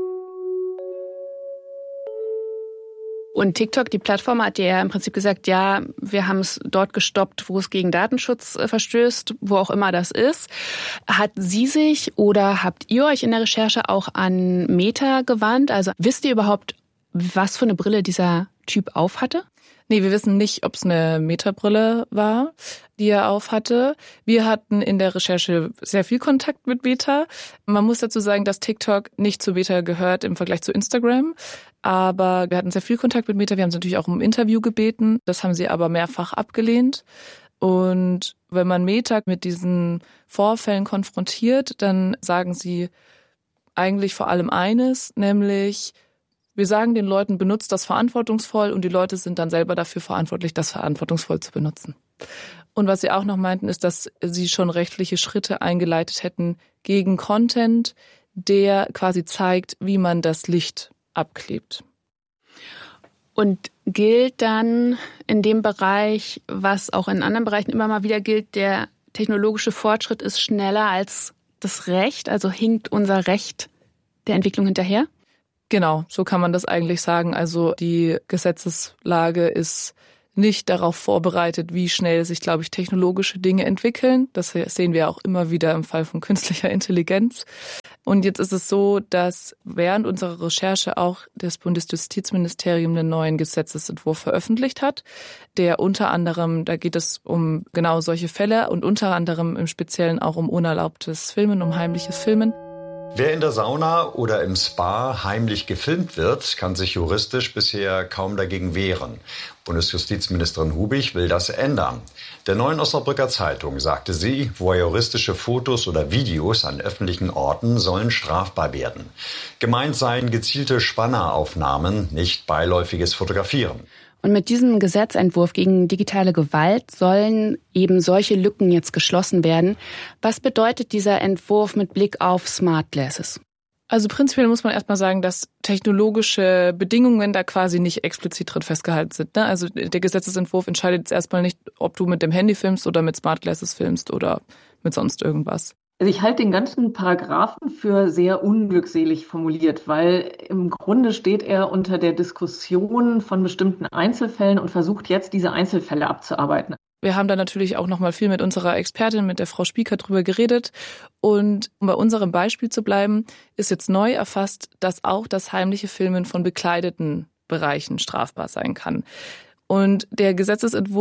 Und TikTok, die Plattform, hat ja im Prinzip gesagt, ja, wir haben es dort gestoppt, wo es gegen Datenschutz verstößt, wo auch immer das ist. Hat sie sich oder habt ihr euch in der Recherche auch an Meta gewandt? Also wisst ihr überhaupt, was für eine Brille dieser Typ aufhatte? Nee, wir wissen nicht, ob es eine Meta-Brille war, die er aufhatte. Wir hatten in der Recherche sehr viel Kontakt mit Meta. Man muss dazu sagen, dass TikTok nicht zu Meta gehört im Vergleich zu Instagram. Aber wir hatten sehr viel Kontakt mit Meta. Wir haben sie natürlich auch um ein Interview gebeten. Das haben sie aber mehrfach abgelehnt. Und wenn man Meta mit diesen Vorfällen konfrontiert, dann sagen sie eigentlich vor allem eines, nämlich wir sagen den Leuten, benutzt das verantwortungsvoll und die Leute sind dann selber dafür verantwortlich, das verantwortungsvoll zu benutzen. Und was sie auch noch meinten, ist, dass sie schon rechtliche Schritte eingeleitet hätten gegen Content, der quasi zeigt, wie man das Licht abklebt. Und gilt dann in dem Bereich, was auch in anderen Bereichen immer mal wieder gilt, der technologische Fortschritt ist schneller als das Recht, also hinkt unser Recht der Entwicklung hinterher? Genau, so kann man das eigentlich sagen. Also die Gesetzeslage ist nicht darauf vorbereitet, wie schnell sich, glaube ich, technologische Dinge entwickeln. Das sehen wir auch immer wieder im Fall von künstlicher Intelligenz. Und jetzt ist es so, dass während unserer Recherche auch das Bundesjustizministerium einen neuen Gesetzesentwurf veröffentlicht hat, der unter anderem, da geht es um genau solche Fälle und unter anderem im Speziellen auch um unerlaubtes Filmen, um heimliches Filmen. Wer in der Sauna oder im Spa heimlich gefilmt wird, kann sich juristisch bisher kaum dagegen wehren. Bundesjustizministerin Hubig will das ändern. Der Neuen Osnabrücker Zeitung sagte sie, voyeuristische Fotos oder Videos an öffentlichen Orten sollen strafbar werden. Gemeint seien gezielte Spanneraufnahmen, nicht beiläufiges Fotografieren. Und mit diesem Gesetzentwurf gegen digitale Gewalt sollen eben solche Lücken jetzt geschlossen werden. Was bedeutet dieser Entwurf mit Blick auf Smart Glasses? Also prinzipiell muss man erstmal sagen, dass technologische Bedingungen da quasi nicht explizit drin festgehalten sind. Also der Gesetzesentwurf entscheidet jetzt erstmal nicht, ob du mit dem Handy filmst oder mit Smart Glasses filmst oder mit sonst irgendwas. Also ich halte den ganzen Paragraphen für sehr unglückselig formuliert, weil im Grunde steht er unter der Diskussion von bestimmten Einzelfällen und versucht jetzt, diese Einzelfälle abzuarbeiten. Wir haben da natürlich auch noch mal viel mit unserer Expertin, mit der Frau Spieker, drüber geredet. Und um bei unserem Beispiel zu bleiben, ist jetzt neu erfasst, dass auch das heimliche Filmen von bekleideten Bereichen strafbar sein kann. Und der Gesetzesentwurf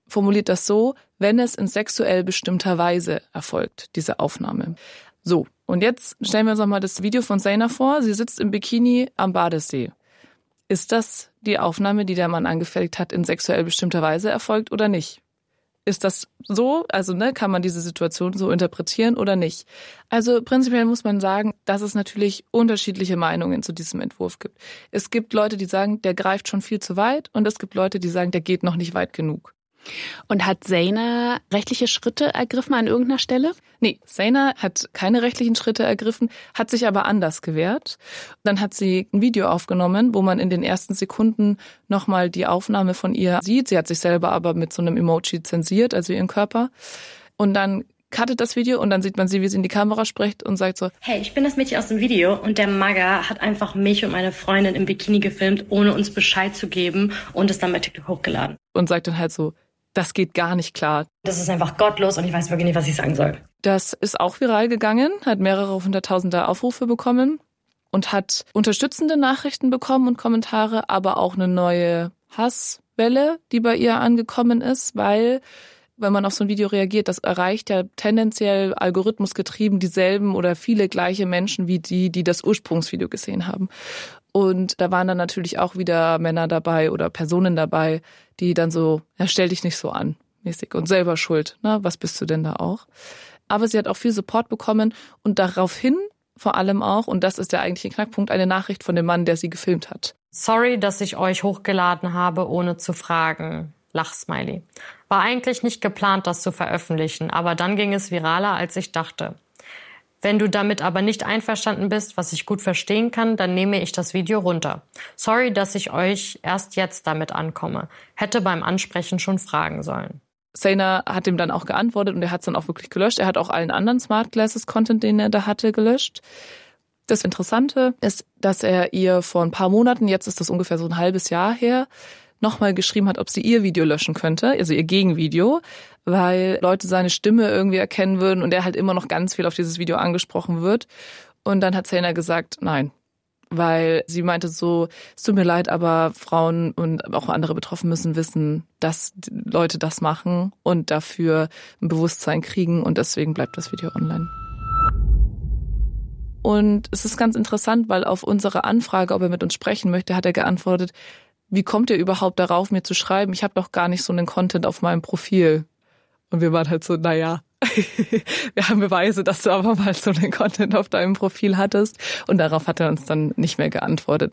formuliert das so, wenn es in sexuell bestimmter Weise erfolgt, diese Aufnahme. So, und jetzt stellen wir uns nochmal das Video von Zainab vor. Sie sitzt im Bikini am Badesee. Ist das die Aufnahme, die der Mann angefertigt hat, in sexuell bestimmter Weise erfolgt oder nicht? Ist das so? Also kann man diese Situation so interpretieren oder nicht? Also prinzipiell muss man sagen, dass es natürlich unterschiedliche Meinungen zu diesem Entwurf gibt. Es gibt Leute, die sagen, der greift schon viel zu weit, und es gibt Leute, die sagen, der geht noch nicht weit genug. Und hat Zainab rechtliche Schritte ergriffen an irgendeiner Stelle? Nee, Zainab hat keine rechtlichen Schritte ergriffen, hat sich aber anders gewehrt. Dann hat sie ein Video aufgenommen, wo man in den ersten Sekunden nochmal die Aufnahme von ihr sieht. Sie hat sich selber aber mit so einem Emoji zensiert, also ihren Körper. Und dann cuttet das Video und dann sieht man sie, wie sie in die Kamera spricht und sagt so: Hey, ich bin das Mädchen aus dem Video und der Magger hat einfach mich und meine Freundin im Bikini gefilmt, ohne uns Bescheid zu geben, und es dann bei TikTok hochgeladen. Und sagt dann halt so: Das geht gar nicht klar. Das ist einfach gottlos und ich weiß wirklich nicht, was ich sagen soll. Das ist auch viral gegangen, hat mehrere 100.000er Aufrufe bekommen und hat unterstützende Nachrichten bekommen und Kommentare, aber auch eine neue Hasswelle, die bei ihr angekommen ist, weil, wenn man auf so ein Video reagiert, das erreicht ja tendenziell algorithmusgetrieben dieselben oder viele gleiche Menschen wie die das Ursprungsvideo gesehen haben. Und da waren dann natürlich auch wieder Männer dabei oder Personen dabei, die dann so, ja, stell dich nicht so an, mäßig, und selber schuld, ne? Was bist du denn da auch? Aber sie hat auch viel Support bekommen und daraufhin vor allem auch, und das ist der eigentliche Knackpunkt, eine Nachricht von dem Mann, der sie gefilmt hat. Sorry, dass ich euch hochgeladen habe, ohne zu fragen. Lachsmiley. War eigentlich nicht geplant, das zu veröffentlichen, aber dann ging es viraler, als ich dachte. Wenn du damit aber nicht einverstanden bist, was ich gut verstehen kann, dann nehme ich das Video runter. Sorry, dass ich euch erst jetzt damit ankomme. Hätte beim Ansprechen schon fragen sollen. Zainab hat ihm dann auch geantwortet und er hat es dann auch wirklich gelöscht. Er hat auch allen anderen Smart Glasses Content, den er da hatte, gelöscht. Das Interessante ist, dass er ihr vor ein paar Monaten, jetzt ist das ungefähr so ein halbes Jahr her, nochmal geschrieben hat, ob sie ihr Video löschen könnte, also ihr Gegenvideo, weil Leute seine Stimme irgendwie erkennen würden und er halt immer noch ganz viel auf dieses Video angesprochen wird. Und dann hat Zainab gesagt, nein, weil sie meinte so, es tut mir leid, aber Frauen und auch andere Betroffene müssen wissen, dass Leute das machen und dafür ein Bewusstsein kriegen, und deswegen bleibt das Video online. Und es ist ganz interessant, weil auf unsere Anfrage, ob er mit uns sprechen möchte, hat er geantwortet: Wie kommt ihr überhaupt darauf, mir zu schreiben? Ich habe doch gar nicht so einen Content auf meinem Profil. Und wir waren halt so, naja, wir haben Beweise, dass du aber mal so einen Content auf deinem Profil hattest. Und darauf hat er uns dann nicht mehr geantwortet.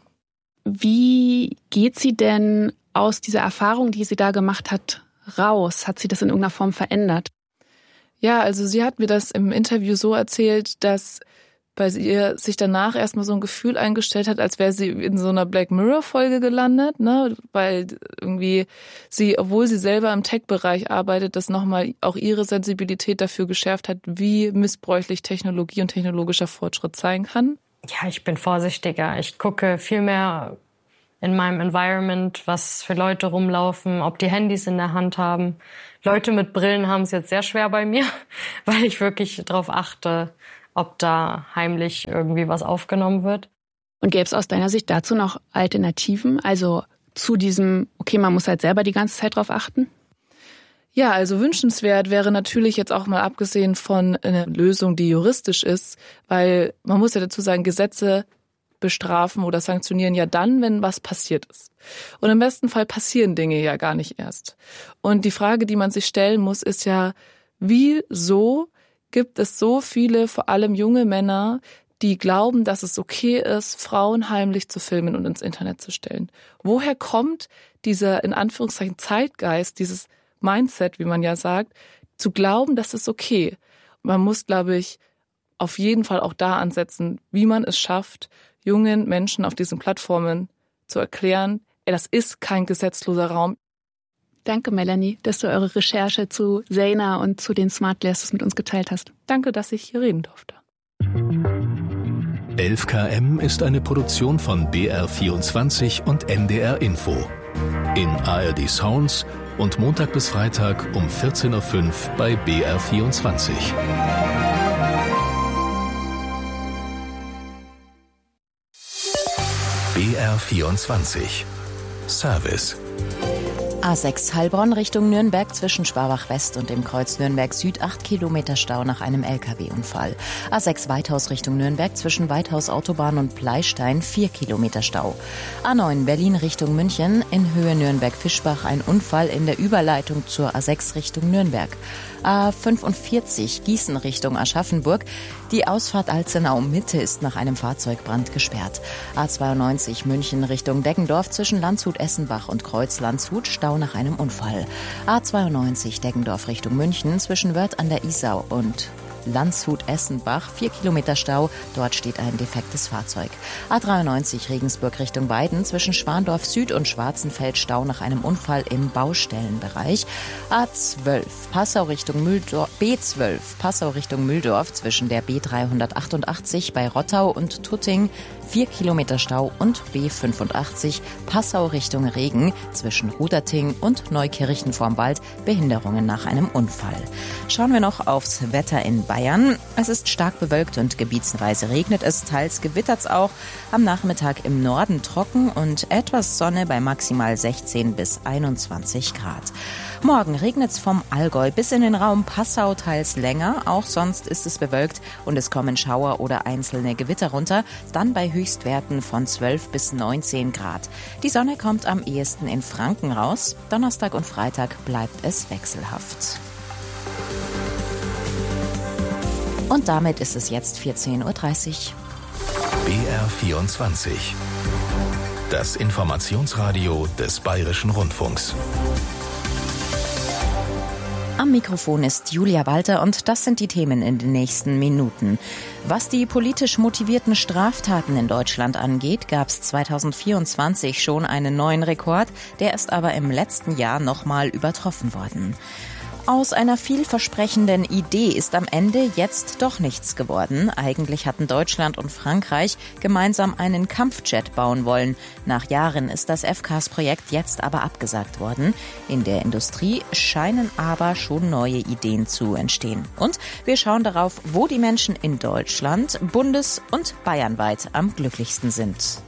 Wie geht sie denn aus dieser Erfahrung, die sie da gemacht hat, raus? Hat sie das in irgendeiner Form verändert? Ja, also sie hat mir das im Interview so erzählt, dass bei ihr sich danach erstmal so ein Gefühl eingestellt hat, als wäre sie in so einer Black Mirror-Folge gelandet, ne? Weil irgendwie sie, obwohl sie selber im Tech-Bereich arbeitet, das nochmal auch ihre Sensibilität dafür geschärft hat, wie missbräuchlich Technologie und technologischer Fortschritt sein kann. Ja, ich bin vorsichtiger. Ich gucke viel mehr in meinem Environment, was für Leute rumlaufen, ob die Handys in der Hand haben. Leute mit Brillen haben es jetzt sehr schwer bei mir, weil ich wirklich darauf achte, ob da heimlich irgendwie was aufgenommen wird. Und gäbe es aus deiner Sicht dazu noch Alternativen? Also zu diesem, okay, man muss halt selber die ganze Zeit drauf achten? Ja, also wünschenswert wäre natürlich jetzt auch mal abgesehen von einer Lösung, die juristisch ist, weil man muss ja dazu sagen, Gesetze bestrafen oder sanktionieren ja dann, wenn was passiert ist. Und im besten Fall passieren Dinge ja gar nicht erst. Und die Frage, die man sich stellen muss, ist ja, wieso gibt es so viele, vor allem junge Männer, die glauben, dass es okay ist, Frauen heimlich zu filmen und ins Internet zu stellen? Woher kommt dieser, in Anführungszeichen, Zeitgeist, dieses Mindset, wie man ja sagt, zu glauben, das ist okay? Man muss, glaube ich, auf jeden Fall auch da ansetzen, wie man es schafft, jungen Menschen auf diesen Plattformen zu erklären, das ist kein gesetzloser Raum. Danke, Melanie, dass du eure Recherche zu Zainab und zu den Smart Glasses mit uns geteilt hast. Danke, dass ich hier reden durfte. 11 km ist eine Produktion von BR24 und NDR Info. In ARD Sounds und Montag bis Freitag um 14.05 Uhr bei BR24. BR24 Service. A6 Heilbronn Richtung Nürnberg zwischen Schwabach West und dem Kreuz Nürnberg Süd 8 Kilometer Stau nach einem LKW-Unfall. A6 Weithaus Richtung Nürnberg zwischen Weithaus Autobahn und Pleistein 4 Kilometer Stau. A9 Berlin Richtung München in Höhe Nürnberg-Fischbach ein Unfall in der Überleitung zur A6 Richtung Nürnberg. A45 Gießen Richtung Aschaffenburg. Die Ausfahrt Alzenau Mitte ist nach einem Fahrzeugbrand gesperrt. A92 München Richtung Deggendorf zwischen Landshut-Essenbach und Kreuz Landshut Stau nach einem Unfall. A92 Deggendorf Richtung München zwischen Wörth an der Isau und Landshut-Essenbach 4 Kilometer Stau, dort steht ein defektes Fahrzeug. A93 Regensburg Richtung Weiden zwischen Schwandorf Süd und Schwarzenfeld Stau nach einem Unfall im Baustellenbereich. A12 Passau Richtung Mühldorf, B12 Passau Richtung Mühldorf zwischen der B388 bei Rottau und Tutting 4 Kilometer Stau und B85 Passau Richtung Regen zwischen Ruderting und Neukirchen vorm Wald Behinderungen nach einem Unfall. Schauen wir noch aufs Wetter in Bayern. Es ist stark bewölkt und gebietsweise regnet es, teils gewittert es auch. Am Nachmittag im Norden trocken und etwas Sonne bei maximal 16 bis 21 Grad. Morgen regnet es vom Allgäu bis in den Raum Passau teils länger. Auch sonst ist es bewölkt und es kommen Schauer oder einzelne Gewitter runter. Dann bei Höchstwerten von 12 bis 19 Grad. Die Sonne kommt am ehesten in Franken raus. Donnerstag und Freitag bleibt es wechselhaft. Und damit ist es jetzt 14.30 Uhr. BR24. Das Informationsradio des Bayerischen Rundfunks. Am Mikrofon ist Julia Walter und das sind die Themen in den nächsten Minuten. Was die politisch motivierten Straftaten in Deutschland angeht, gab es 2024 schon einen neuen Rekord, der ist aber im letzten Jahr nochmal übertroffen worden. Aus einer vielversprechenden Idee ist am Ende jetzt doch nichts geworden. Eigentlich hatten Deutschland und Frankreich gemeinsam einen Kampfjet bauen wollen. Nach Jahren ist das FCAS-Projekt jetzt aber abgesagt worden. In der Industrie scheinen aber schon neue Ideen zu entstehen. Und wir schauen darauf, wo die Menschen in Deutschland, bundes- und bayernweit am glücklichsten sind.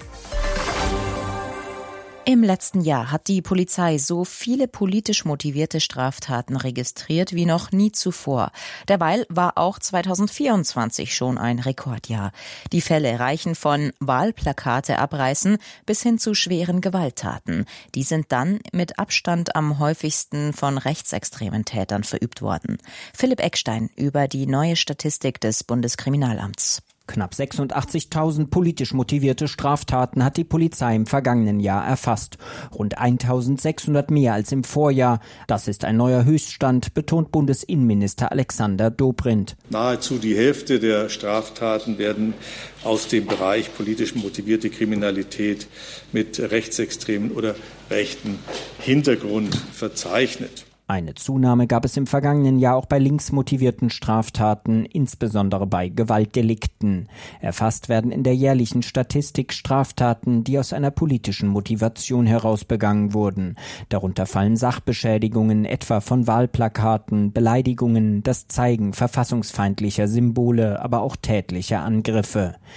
Im letzten Jahr hat die Polizei so viele politisch motivierte Straftaten registriert wie noch nie zuvor. Derweil war auch 2024 schon ein Rekordjahr. Die Fälle reichen von Wahlplakate abreißen bis hin zu schweren Gewalttaten. Die sind dann mit Abstand am häufigsten von rechtsextremen Tätern verübt worden. Philipp Eckstein über die neue Statistik des Bundeskriminalamts. Knapp 86.000 politisch motivierte Straftaten hat die Polizei im vergangenen Jahr erfasst. Rund 1.600 mehr als im Vorjahr. Das ist ein neuer Höchststand, betont Bundesinnenminister Alexander Dobrindt. Nahezu die Hälfte der Straftaten werden aus dem Bereich politisch motivierte Kriminalität mit rechtsextremen oder rechten Hintergrund verzeichnet. Eine Zunahme gab es im vergangenen Jahr auch bei linksmotivierten Straftaten, insbesondere bei Gewaltdelikten. Erfasst werden in der jährlichen Statistik Straftaten, die aus einer politischen Motivation heraus begangen wurden. Darunter fallen Sachbeschädigungen, etwa von Wahlplakaten, Beleidigungen, das Zeigen verfassungsfeindlicher Symbole, aber auch tätliche Angriffe.